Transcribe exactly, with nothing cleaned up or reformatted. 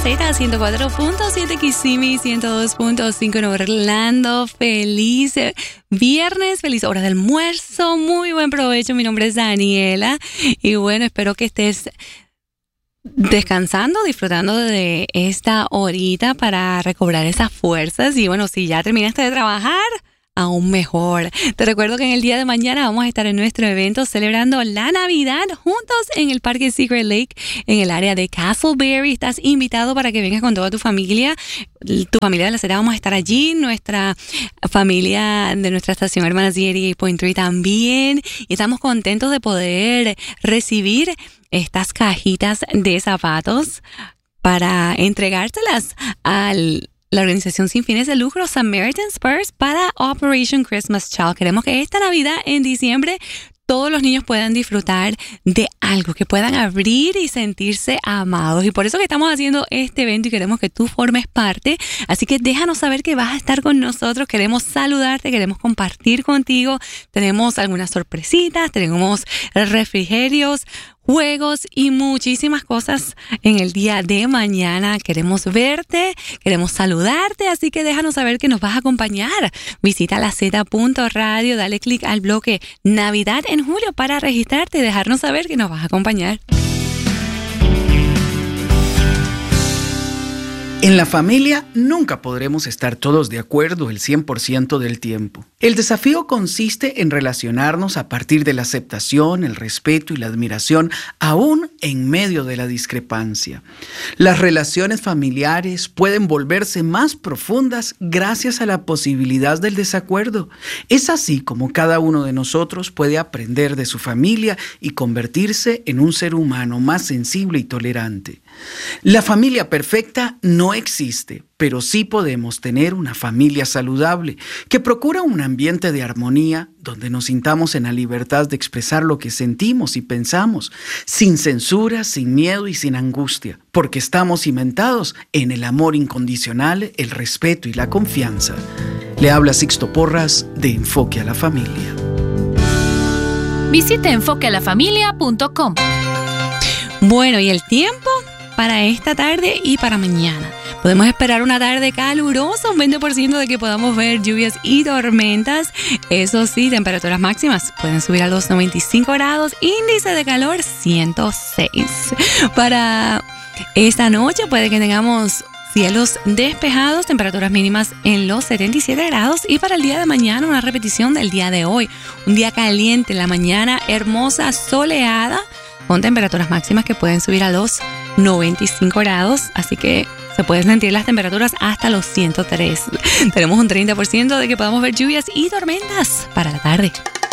Z, ciento cuatro punto siete Kissimmee, ciento dos punto cinco en Orlando. Feliz viernes, feliz hora de almuerzo, muy buen provecho. Mi nombre es Daniela y bueno, espero que estés descansando, disfrutando de esta horita para recobrar esas fuerzas. Y bueno, si ya terminaste de trabajar, aún mejor. Te recuerdo que en el día de mañana vamos a estar en nuestro evento celebrando la Navidad juntos en el Parque Secret Lake en el área de Castleberry. Estás invitado para que vengas con toda tu familia. Tu familia de la Cera, vamos a estar allí. Nuestra familia de nuestra estación Hermanas D ochenta y ocho punto tres también. Y estamos contentos de poder recibir estas cajitas de zapatos para entregárselas al la organización sin fines de lucro Samaritan Spurs para Operation Christmas Child. Queremos que esta Navidad en diciembre todos los niños puedan disfrutar de algo, que puedan abrir y sentirse amados. Y por eso que estamos haciendo este evento y queremos que tú formes parte. Así que déjanos saber que vas a estar con nosotros. Queremos saludarte, queremos compartir contigo. Tenemos algunas sorpresitas, tenemos refrigerios, juegos y muchísimas cosas en el día de mañana. Queremos verte, queremos saludarte, así que déjanos saber que nos vas a acompañar. Visita la Z punto radio, dale clic al bloque Navidad en julio para registrarte y dejarnos saber que nos vas a acompañar. En la familia nunca podremos estar todos de acuerdo el cien por ciento del tiempo. El desafío consiste en relacionarnos a partir de la aceptación, el respeto y la admiración, aún en medio de la discrepancia. Las relaciones familiares pueden volverse más profundas gracias a la posibilidad del desacuerdo. Es así como cada uno de nosotros puede aprender de su familia y convertirse en un ser humano más sensible y tolerante. La familia perfecta no existe, pero sí podemos tener una familia saludable que procura un ambiente de armonía donde nos sintamos en la libertad de expresar lo que sentimos y pensamos, sin censura, sin miedo y sin angustia, porque estamos cimentados en el amor incondicional, el respeto y la confianza. Le habla Sixto Porras de Enfoque a la Familia. Visite enfoque a la familia punto com. Bueno, ¿y el tiempo? Para esta tarde y para mañana. Podemos esperar una tarde calurosa, un veinte por ciento de que podamos ver lluvias y tormentas. Eso sí, temperaturas máximas pueden subir a los noventa y cinco grados, índice de calor ciento seis. Para esta noche puede que tengamos cielos despejados, temperaturas mínimas en los setenta y siete grados. Y para el día de mañana, una repetición del día de hoy. Un día caliente en la mañana, hermosa, soleada, con temperaturas máximas que pueden subir a los noventa y cinco grados, así que se pueden sentir las temperaturas hasta los ciento tres. Tenemos un treinta por ciento de que podamos ver lluvias y tormentas para la tarde.